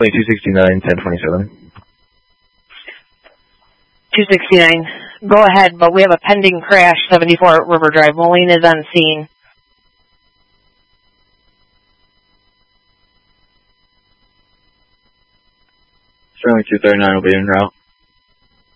Plate 269, 1027. 269. Go ahead, but we have a pending crash, 74 River Drive. Moline is on scene. Sterling 239 will be en route.